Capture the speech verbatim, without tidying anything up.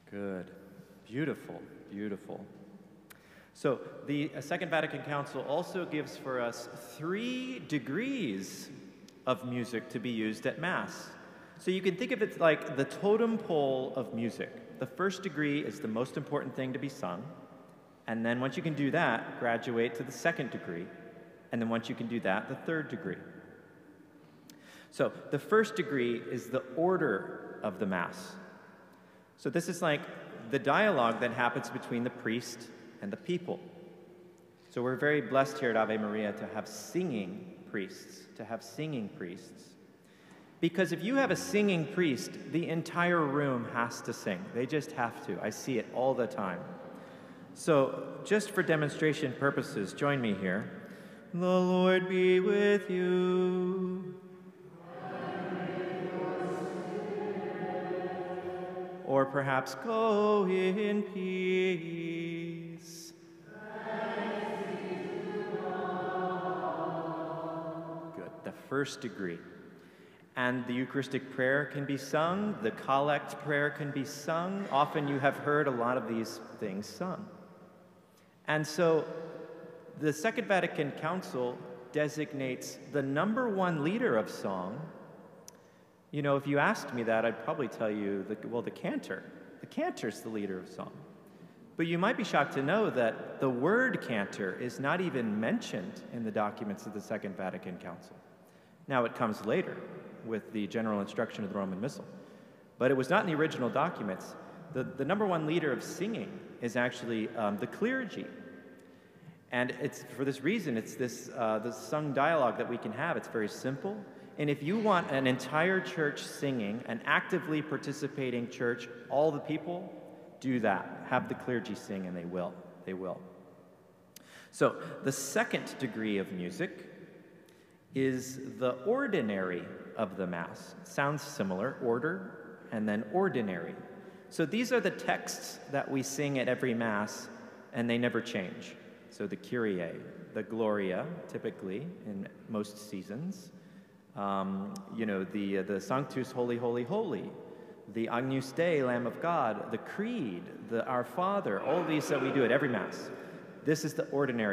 Good. Beautiful, beautiful. So the Second Vatican Council also gives for us three degrees of music to be used at Mass. So you can think of it like the totem pole of music. The first degree is the most important thing to be sung, and then once you can do that, graduate to the second degree, and then once you can do that, the third degree. So the first degree is the order of the Mass. So this is like the dialogue that happens between the priest and the people. So we're very blessed here at Ave Maria to have singing priests, to have singing priests. Because if you have a singing priest, the entire room has to sing. They just have to. I see it all the time. So just for demonstration purposes, join me here. The Lord be with you. Or perhaps go in peace. Good. The first degree. And the Eucharistic prayer can be sung. The collect prayer can be sung. Often you have heard a lot of these things sung. And so the Second Vatican Council designates the number one leader of song. You know, if you asked me that, I'd probably tell you, the, well, the cantor. The cantor's the leader of song. But you might be shocked to know that the word cantor is not even mentioned in the documents of the Second Vatican Council. Now, it comes later with the general instruction of the Roman Missal. But it was not in the original documents. The, the number one leader of singing is actually um, the clergy. And it's for this reason, it's this, uh, this sung dialogue that we can have. It's very simple. And if you want an entire church singing, an actively participating church, all the people, do that. Have the clergy sing, and they will. They will. So the second degree of music is the ordinary of the Mass. It sounds similar, order, and then ordinary. So these are the texts that we sing at every Mass, and they never change. So the Kyrie, the Gloria, typically, in most seasons, Um, you know, the, uh, the Sanctus, Holy, Holy, Holy, the Agnus Dei, Lamb of God, the Creed, the Our Father, all these that we do at every Mass. This is the ordinary